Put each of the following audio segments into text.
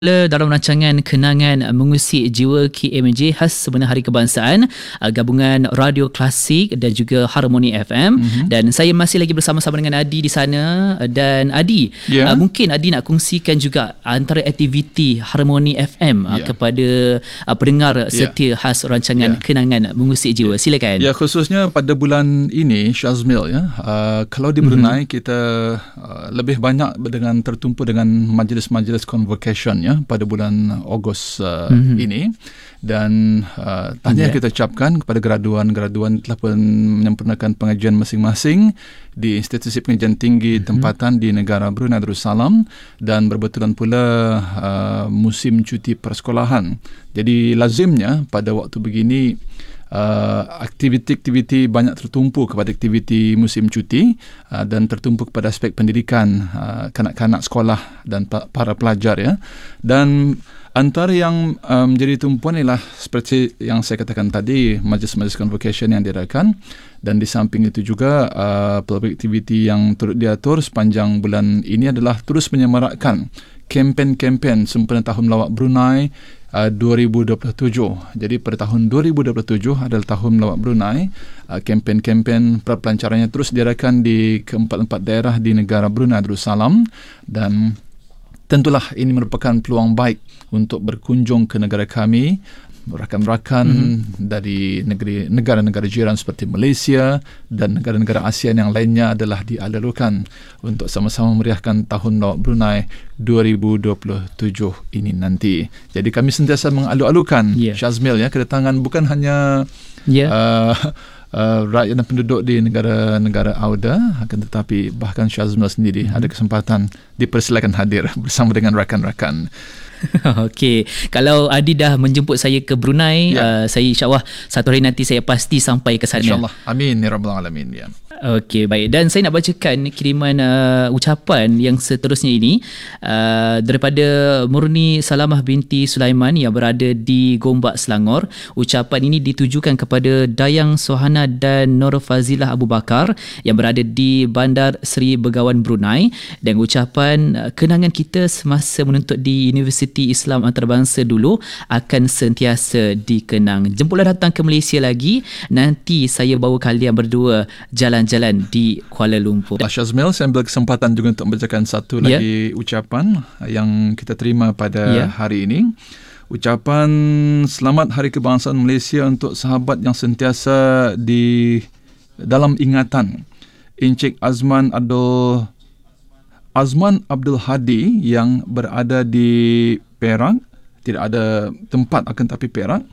dalam rancangan Kenangan Mengusik Jiwa KMJ khas sebenar Hari Kebangsaan, gabungan Radio Klasik dan juga Harmoni FM. Dan saya masih lagi bersama-sama dengan Adi di sana. Dan Adi, mungkin Adi nak kongsikan juga antara aktiviti Harmoni FM kepada pendengar setia khas rancangan Kenangan Mengusik Jiwa. Silakan. Ya, khususnya pada bulan ini Syazmil, kalau di Brunei kita lebih banyak tertumpu dengan majlis-majlis convocation pada bulan Ogos ini, dan tahniah kita ucapkan kepada graduan-graduan telah menyempurnakan pengajian masing-masing di institusi pengajian tinggi tempatan di negara Brunei Darussalam, dan berbetulan pula musim cuti persekolahan. Jadi lazimnya pada waktu begini aktiviti-aktiviti banyak tertumpu kepada aktiviti musim cuti dan tertumpu kepada aspek pendidikan kanak-kanak sekolah dan para pelajar, dan antara yang menjadi tumpuan ialah seperti yang saya katakan tadi, majlis-majlis convocation yang diadakan, dan di samping itu juga pelbagai aktiviti yang turut diatur sepanjang bulan ini adalah terus menyemarakkan kempen-kempen sempena Tahun Melawat Brunei 2027. Jadi pada tahun 2027 adalah Tahun Melawat Brunei. Kempen-kempen pelancarannya terus diadakan di keempat-empat daerah di negara Brunei Darussalam, dan tentulah ini merupakan peluang baik untuk berkunjung ke negara kami. Rakan-rakan dari negara-negara jiran seperti Malaysia dan negara-negara ASEAN yang lainnya adalah dialalukan untuk sama-sama meriahkan Tahun Melawat Brunei 2027 ini nanti. Jadi kami sentiasa mengalu-alukan Syazmil, kedatangan bukan hanya rakyat dan penduduk di negara-negara AUDA, akan tetapi bahkan Syazmil sendiri ada kesempatan dipersilakan hadir bersama dengan rakan-rakan. Okey, kalau Adi dah menjemput saya ke Brunei, saya insya-Allah satu hari nanti saya pasti sampai ke sana. Insya-Allah. Amin ya rabbal alamin. Okey, baik. Dan saya nak bacakan kiriman ucapan yang seterusnya ini daripada Murni Salamah binti Sulaiman yang berada di Gombak, Selangor. Ucapan ini ditujukan kepada Dayang Sohana dan Nur Fazilah Abu Bakar yang berada di Bandar Seri Begawan, Brunei, dan ucapan kenangan kita semasa menuntut di Universiti Islam Antarabangsa dulu akan sentiasa dikenang. Jemputlah datang ke Malaysia lagi, nanti saya bawa kalian berdua jalan-jalan di Kuala Lumpur. Syazmil, saya ambil kesempatan juga untuk membacakan satu lagi ucapan yang kita terima pada hari ini. Ucapan Selamat Hari Kebangsaan Malaysia untuk sahabat yang sentiasa di dalam ingatan, Encik Azman Abdul Hadi yang berada di Perak, tidak ada tempat akan tapi Perak,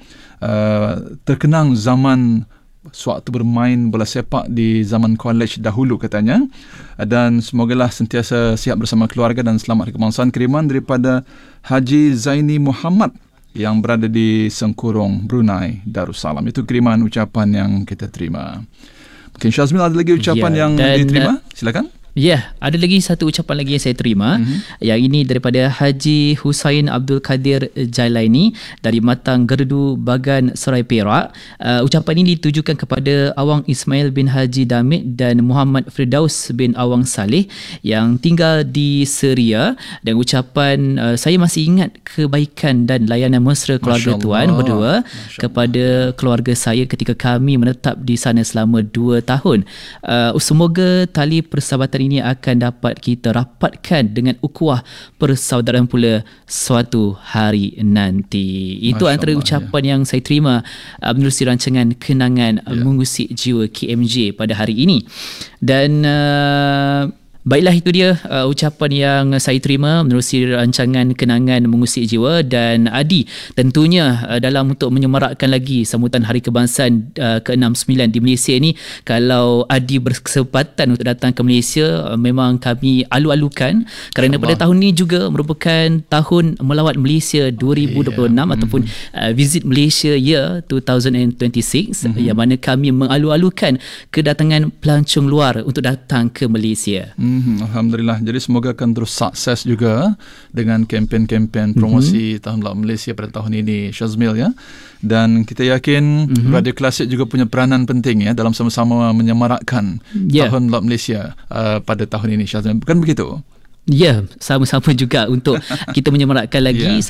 terkenang zaman sewaktu bermain bola sepak di zaman college dahulu katanya, dan semogalah sentiasa sihat bersama keluarga dan selamat Hari Kebangsaan. Kiriman daripada Haji Zaini Muhammad yang berada di Sengkurong, Brunei Darussalam. Itu kiriman ucapan yang kita terima. Mungkin Syazmil ada lagi ucapan yang diterima? Silakan. Ada lagi satu ucapan lagi yang saya terima. Yang ini daripada Haji Husain Abdul Kadir Jailaini dari Matang Gerdu, Bagan, Serai Perak. Ucapan ini ditujukan kepada Awang Ismail bin Haji Damit dan Muhammad Firdaus bin Awang Saleh yang tinggal di Seria. Dan ucapan saya masih ingat kebaikan dan layanan mesra keluarga tuan berdua kepada keluarga saya ketika kami menetap di sana selama 2 tahun. Semoga tali persahabatan ini akan dapat kita rapatkan dengan ukhuwah persaudaraan pula suatu hari nanti. Itu antara ucapan yang saya terima menerusi rancangan Kenangan Mengusik Jiwa KMJ pada hari ini. Dan baiklah, itu dia ucapan yang saya terima menerusi rancangan Kenangan Mengusik Jiwa. Dan Adi, tentunya dalam untuk menyemarakkan lagi sambutan Hari Kebangsaan ke-69 di Malaysia ni, kalau Adi berkesempatan untuk datang ke Malaysia, memang kami alu-alukan, kerana pada tahun ini juga merupakan Tahun Melawat Malaysia 2026 ataupun Visit Malaysia Year 2026, yang mana kami mengalu-alukan kedatangan pelancong luar untuk datang ke Malaysia. Alhamdulillah. Jadi semoga akan terus sukses juga dengan kempen-kempen promosi Tahun Melawat Malaysia pada tahun ini, Syazmil, Dan kita yakin Radio Klasik juga punya peranan penting dalam sama-sama menyemarakkan Tahun Melawat Malaysia pada tahun ini, Syazmil. Bukan begitu? Ya, sama-sama juga untuk kita menyemarakkan lagi